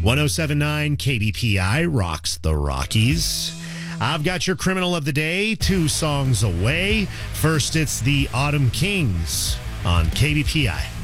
1079 KBPI rocks the Rockies. I've got your criminal of the day, 2 songs away. First, it's the Autumn Kings on KBPI.